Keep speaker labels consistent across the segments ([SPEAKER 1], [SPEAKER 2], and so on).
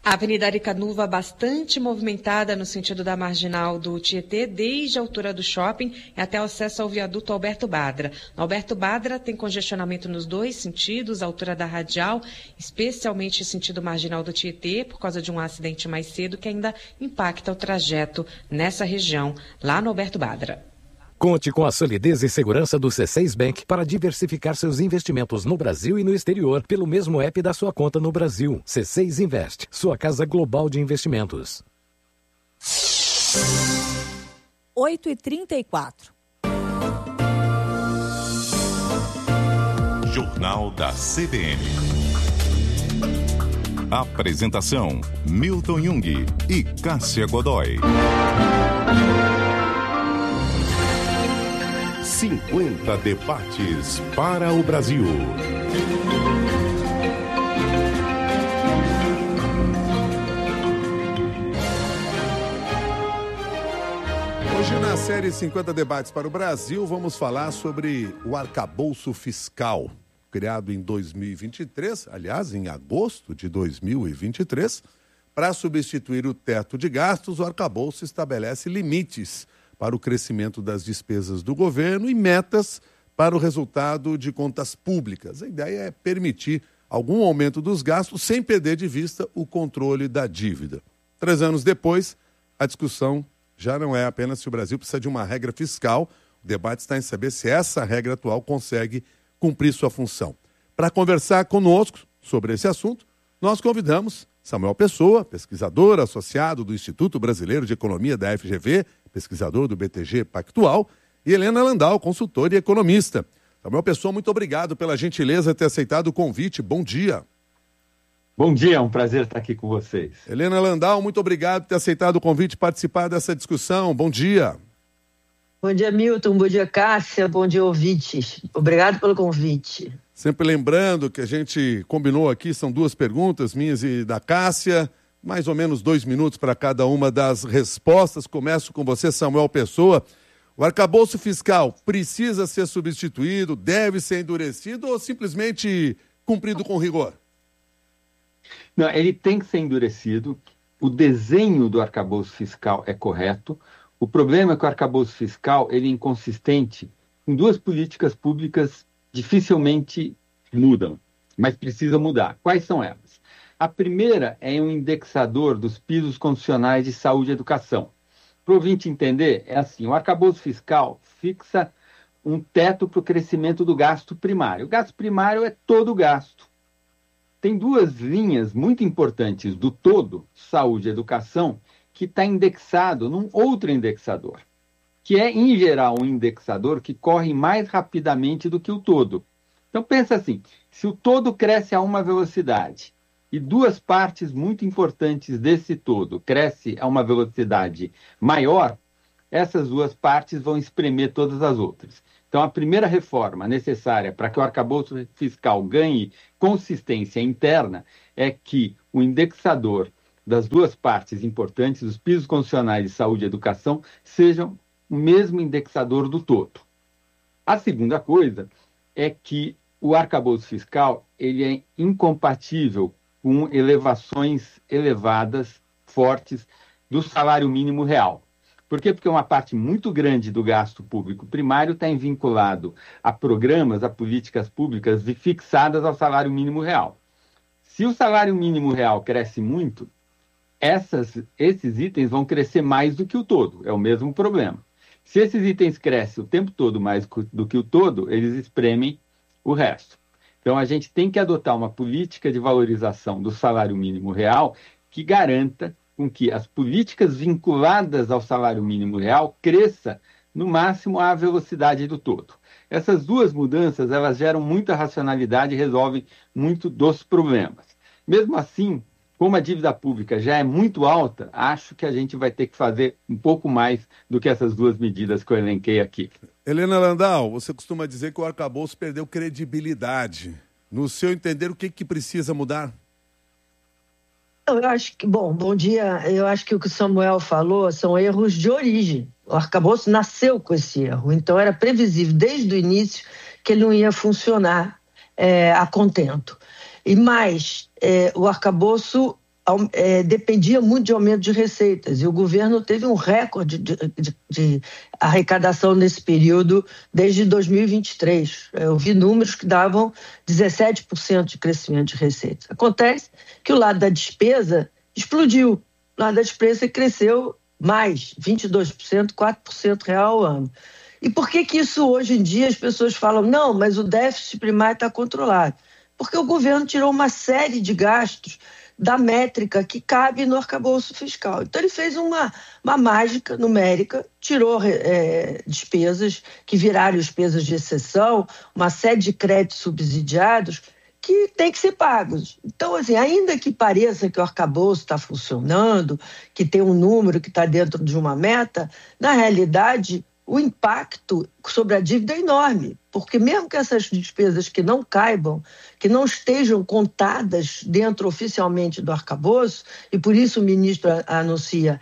[SPEAKER 1] A Avenida Aricanuva bastante movimentada no sentido da marginal do Tietê, desde a altura do shopping até o acesso ao viaduto Alberto Badra. No Alberto Badra tem congestionamento nos dois sentidos, a altura da radial, especialmente sentido marginal do Tietê, por causa de um acidente mais cedo que ainda impacta o trajeto nessa região, lá no Alberto Badra.
[SPEAKER 2] Conte com a solidez e segurança do C6 Bank para diversificar seus investimentos no Brasil e no exterior pelo mesmo app da sua conta no Brasil. C6 Invest, sua casa global de investimentos.
[SPEAKER 3] 8h34.
[SPEAKER 4] Jornal da CBN. Apresentação: Milton Jung e Cássia Godoy. 50 debates para o Brasil.
[SPEAKER 5] Hoje, na série 50 debates para o Brasil, vamos falar sobre o arcabouço fiscal, criado em 2023, aliás, em agosto de 2023, para substituir o teto de gastos. O arcabouço estabelece limites para o crescimento das despesas do governo e metas para o resultado de contas públicas. A ideia é permitir algum aumento dos gastos sem perder de vista o controle da dívida. 3 anos depois, a discussão já não é apenas se o Brasil precisa de uma regra fiscal, o debate está em saber se essa regra atual consegue cumprir sua função. Para conversar conosco sobre esse assunto, nós convidamos Samuel Pessoa, pesquisador associado do Instituto Brasileiro de Economia da FGV, pesquisador do BTG Pactual, e Helena Landau, consultora e economista. Samuel Pessoa, muito obrigado pela gentileza de ter aceitado o convite. Bom dia.
[SPEAKER 6] Bom dia, é um prazer estar aqui com vocês.
[SPEAKER 5] Helena Landau, muito obrigado por ter aceitado o convite e participar dessa discussão. Bom dia.
[SPEAKER 7] Bom dia, Milton. Bom dia, Cássia. Bom dia, ouvintes. Obrigado pelo convite.
[SPEAKER 5] Sempre lembrando que a gente combinou aqui, são 2 perguntas, minhas e da Cássia, mais ou menos 2 minutos para cada uma das respostas. Começo com você, Samuel Pessoa. O arcabouço fiscal precisa ser substituído, deve ser endurecido ou simplesmente cumprido com rigor?
[SPEAKER 6] Não, ele tem que ser endurecido. O desenho do arcabouço fiscal é correto. O problema é que o arcabouço fiscal ele é inconsistente em 2 políticas públicas dificilmente mudam, mas precisam mudar. Quais são elas? A primeira é um indexador dos pisos constitucionais de saúde e educação. Para o ouvinte entender, é assim, o arcabouço fiscal fixa um teto para o crescimento do gasto primário. O gasto primário é todo o gasto. Tem 2 linhas muito importantes do todo, saúde e educação, que está indexado num outro indexador, que é, em geral, um indexador que corre mais rapidamente do que o todo. Então, pensa assim, se o todo cresce a uma velocidade e 2 partes muito importantes desse todo crescem a uma velocidade maior, essas 2 partes vão espremer todas as outras. Então, a primeira reforma necessária para que o arcabouço fiscal ganhe consistência interna é que o indexador das 2 partes importantes, os pisos constitucionais de saúde e educação, sejam o mesmo indexador do todo. A segunda coisa é que o arcabouço fiscal ele é incompatível com elevações elevadas, fortes, do salário mínimo real. Por quê? Porque uma parte muito grande do gasto público primário está vinculado a programas, a políticas públicas fixadas ao salário mínimo real. Se o salário mínimo real cresce muito, esses itens vão crescer mais do que o todo. É o mesmo problema. Se esses itens crescem o tempo todo mais do que o todo, eles espremem o resto. Então, a gente tem que adotar uma política de valorização do salário mínimo real que garanta com que as políticas vinculadas ao salário mínimo real cresçam no máximo à velocidade do todo. Essas 2 mudanças, elas geram muita racionalidade e resolvem muito dos problemas. Mesmo assim, como a dívida pública já é muito alta, acho que a gente vai ter que fazer um pouco mais do que essas 2 medidas que eu elenquei aqui.
[SPEAKER 5] Helena Landau, você costuma dizer que o arcabouço perdeu credibilidade. No seu entender, o que precisa mudar?
[SPEAKER 7] Eu acho que, bom dia. Eu acho que o que o Samuel falou são erros de origem. O arcabouço nasceu com esse erro. Então, era previsível desde o início que ele não ia funcionar a contento. E mais, o arcabouço dependia muito de aumento de receitas, e o governo teve um recorde de arrecadação nesse período desde 2023. Eu vi números que davam 17% de crescimento de receitas. Acontece que o lado da despesa explodiu. O lado da despesa cresceu mais, 22%, 4% real ao ano. E por que isso hoje em dia as pessoas falam, não, mas o déficit primário está controlado? Porque o governo tirou uma série de gastos da métrica que cabe no arcabouço fiscal. Então ele fez uma mágica numérica, tirou despesas que viraram despesas de exceção, uma série de créditos subsidiados que tem que ser pagos. Então, assim, ainda que pareça que o arcabouço está funcionando, que tem um número que está dentro de uma meta, na realidade, o impacto sobre a dívida é enorme, porque mesmo que essas despesas que não caibam, que não estejam contadas dentro oficialmente do arcabouço, e por isso o ministro anuncia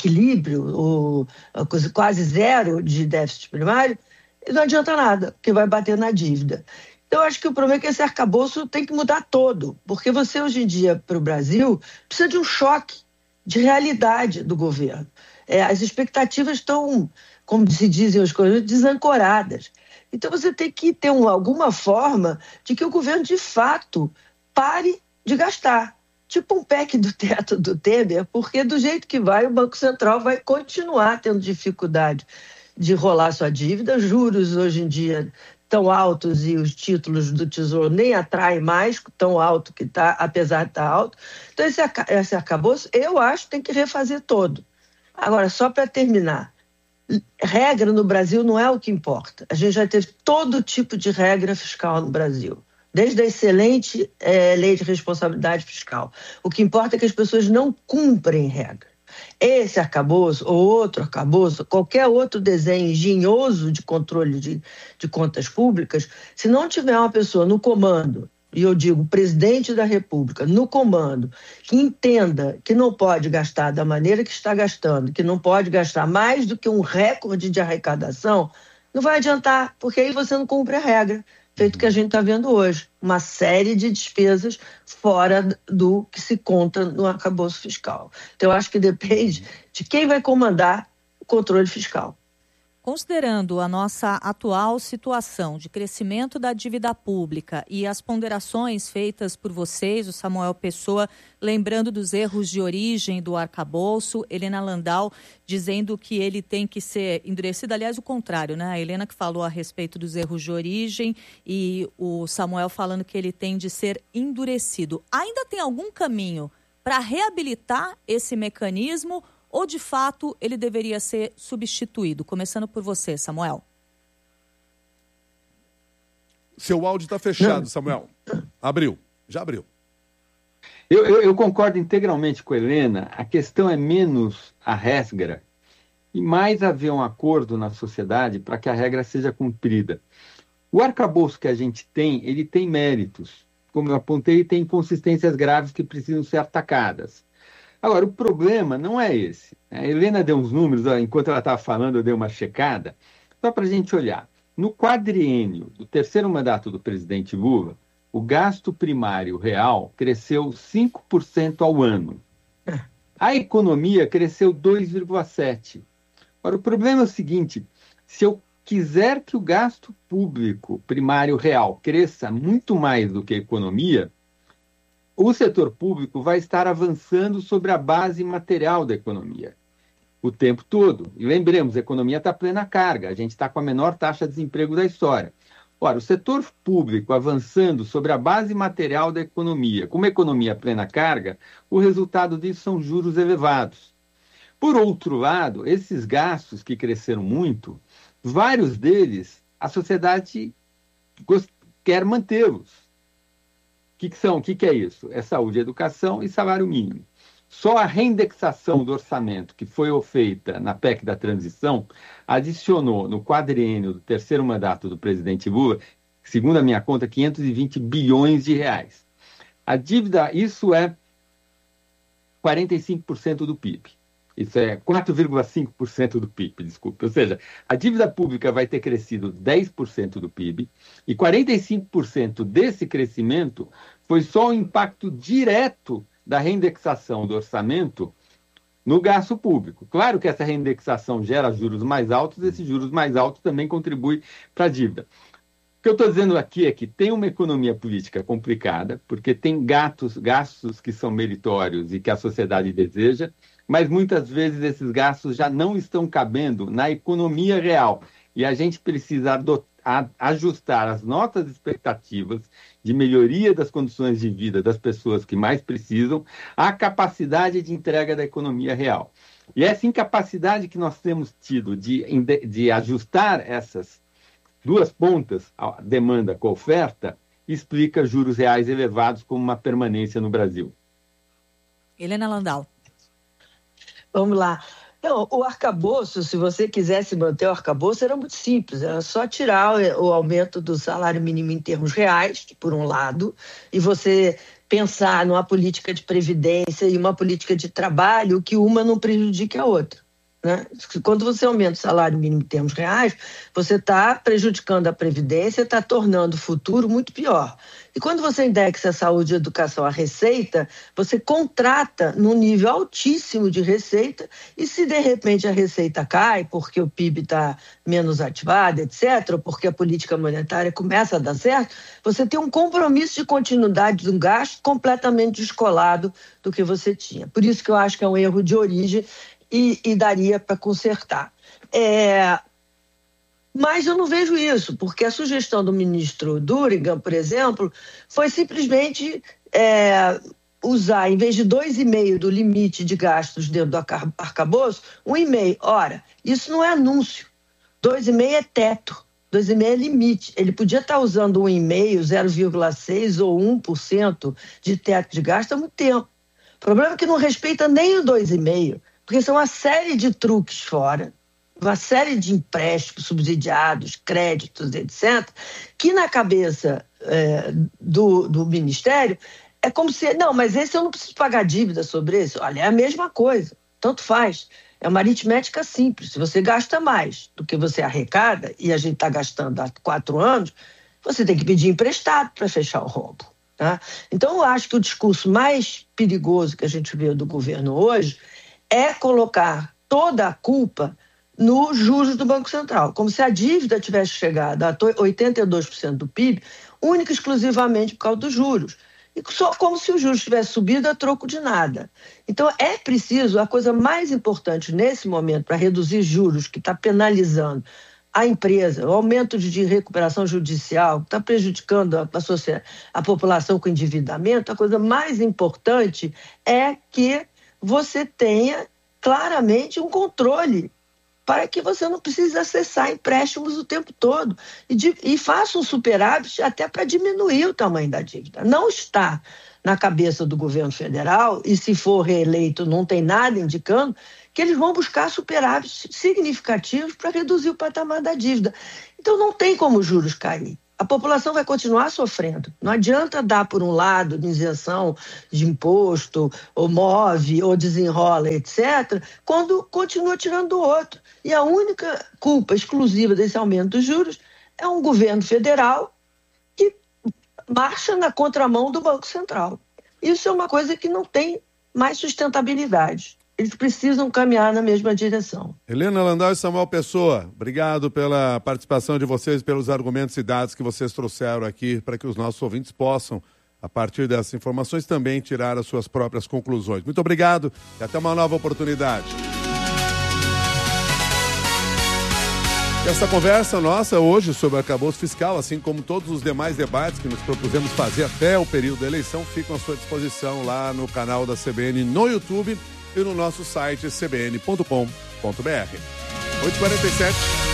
[SPEAKER 7] equilíbrio, quase zero de déficit primário, não adianta nada, porque vai bater na dívida. Então, eu acho que o problema é que esse arcabouço tem que mudar todo, porque você, hoje em dia, para o Brasil, precisa de um choque de realidade do governo. As expectativas estão, como se dizem as coisas, desancoradas. Então, você tem que ter alguma forma de que o governo, de fato, pare de gastar. Tipo um PEC do teto do Temer, porque do jeito que vai, o Banco Central vai continuar tendo dificuldade de rolar sua dívida. Juros, hoje em dia, tão altos e os títulos do Tesouro nem atraem mais, tão alto que está, apesar de estar alto. Então, esse arcabouço, eu acho que tem que refazer todo. Agora, só para terminar, regra no Brasil não é o que importa. A gente já teve todo tipo de regra fiscal no Brasil, desde a excelente lei de responsabilidade fiscal. O que importa é que as pessoas não cumprem regra. Esse arcabouço ou outro arcabouço, qualquer outro desenho engenhoso de controle de contas públicas, se não tiver uma pessoa no comando, e eu digo presidente da República, no comando, que entenda que não pode gastar da maneira que está gastando, que não pode gastar mais do que um recorde de arrecadação, não vai adiantar, porque aí você não cumpre a regra. Feito que a gente está vendo hoje, uma série de despesas fora do que se conta no arcabouço fiscal. Então, eu acho que depende de quem vai comandar o controle fiscal.
[SPEAKER 3] Considerando a nossa atual situação de crescimento da dívida pública e as ponderações feitas por vocês, o Samuel Pessoa, lembrando dos erros de origem do arcabouço, Helena Landau dizendo que ele tem que ser endurecido, aliás, o contrário, né? A Helena que falou a respeito dos erros de origem e o Samuel falando que ele tem de ser endurecido. Ainda tem algum caminho para reabilitar esse mecanismo? Ou, de fato, ele deveria ser substituído? Começando por você, Samuel.
[SPEAKER 5] Seu áudio está fechado, Samuel. Abriu. Já abriu.
[SPEAKER 6] Eu concordo integralmente com a Helena. A questão é menos a regra e mais haver um acordo na sociedade para que a regra seja cumprida. O arcabouço que a gente tem, ele tem méritos. Como eu apontei, tem inconsistências graves que precisam ser atacadas. Agora, o problema não é esse. A Helena deu uns números, enquanto ela estava falando, eu dei uma checada, só para a gente olhar. No quadriênio do terceiro mandato do presidente Lula, o gasto primário real cresceu 5% ao ano. A economia cresceu 2,7%. Agora, o problema é o seguinte, se eu quiser que o gasto público primário real cresça muito mais do que a economia, o setor público vai estar avançando sobre a base material da economia o tempo todo. E lembremos, a economia está plena carga, a gente está com a menor taxa de desemprego da história. Ora, o setor público avançando sobre a base material da economia, com uma economia plena carga, o resultado disso são juros elevados. Por outro lado, esses gastos que cresceram muito, vários deles, a sociedade quer mantê-los. O que é isso? É saúde, educação e salário mínimo. Só a reindexação do orçamento que foi feita na PEC da transição adicionou no quadriênio do terceiro mandato do presidente Lula, segundo a minha conta, 520 bilhões de reais. A dívida, isso é 45% do PIB. Isso é 4,5% do PIB, desculpe. Ou seja, a dívida pública vai ter crescido 10% do PIB e 45% desse crescimento foi só o impacto direto da reindexação do orçamento no gasto público. Claro que essa reindexação gera juros mais altos, esses juros mais altos também contribuem para a dívida. O que eu estou dizendo aqui é que tem uma economia política complicada, porque tem gastos que são meritórios e que a sociedade deseja, mas muitas vezes esses gastos já não estão cabendo na economia real. E a gente precisa ajustar as nossas expectativas de melhoria das condições de vida das pessoas que mais precisam à capacidade de entrega da economia real. E essa incapacidade que nós temos tido de ajustar essas duas pontas, a demanda com a oferta, explica juros reais elevados como uma permanência no Brasil.
[SPEAKER 3] Helena Landau.
[SPEAKER 7] Vamos lá. Não, o arcabouço, se você quisesse manter o arcabouço, era muito simples. Era só tirar o aumento do salário mínimo em termos reais, por um lado, e você pensar numa política de previdência e uma política de trabalho que uma não prejudique a outra. Né? Quando você aumenta o salário mínimo em termos reais, você está prejudicando a previdência, está tornando o futuro muito pior. E quando você indexa a saúde e a educação à receita, você contrata num nível altíssimo de receita, e se de repente a receita cai porque o PIB está menos ativado, etc., ou porque a política monetária começa a dar certo, você tem um compromisso de continuidade de um gasto completamente descolado do que você tinha. Por isso que eu acho que é um erro de origem e daria para consertar. Mas eu não vejo isso, porque a sugestão do ministro Durigan, por exemplo, foi simplesmente usar, em vez de 2,5 do limite de gastos dentro do arcabouço, 1,5. Ora, isso não é anúncio. 2,5 é teto, 2,5 é limite. Ele podia estar usando 1,5, 0,6 ou 1% de teto de gasto há muito tempo. O problema é que não respeita nem o 2,5, porque são uma série de truques fora, uma série de empréstimos subsidiados, créditos, etc., que na cabeça do Ministério é como se... Não, mas esse eu não preciso pagar dívida sobre esse. Olha, é a mesma coisa, tanto faz. É uma aritmética simples. Se você gasta mais do que você arrecada, e a gente está gastando há 4 anos, você tem que pedir emprestado para fechar o rombo. Tá? Então, eu acho que o discurso mais perigoso que a gente vê do governo hoje é colocar toda a culpa nos juros do Banco Central, como se a dívida tivesse chegado a 82% do PIB, única e exclusivamente por causa dos juros. E só como se os juros tivessem subido a troco de nada. Então, é preciso, a coisa mais importante nesse momento para reduzir juros, que está penalizando a empresa, o aumento de recuperação judicial, que está prejudicando a população com endividamento, a coisa mais importante é que você tenha claramente um controle para que você não precise acessar empréstimos o tempo todo e faça um superávit até para diminuir o tamanho da dívida. Não está na cabeça do governo federal, e se for reeleito não tem nada indicando, que eles vão buscar superávites significativos para reduzir o patamar da dívida. Então não tem como os juros cair. A população vai continuar sofrendo. Não adianta dar, por um lado, de isenção de imposto, ou move, ou desenrola, etc., quando continua tirando do outro. E a única culpa exclusiva desse aumento dos juros é um governo federal que marcha na contramão do Banco Central. Isso é uma coisa que não tem mais sustentabilidade. Eles precisam caminhar na mesma direção.
[SPEAKER 5] Helena Landau e Samuel Pessoa, obrigado pela participação de vocês, pelos argumentos e dados que vocês trouxeram aqui para que os nossos ouvintes possam, a partir dessas informações, também tirar as suas próprias conclusões. Muito obrigado e até uma nova oportunidade. Essa conversa nossa hoje sobre o arcabouço fiscal, assim como todos os demais debates que nos propusemos fazer até o período da eleição, ficam à sua disposição lá no canal da CBN no YouTube e no nosso site cbn.com.br. 8h47.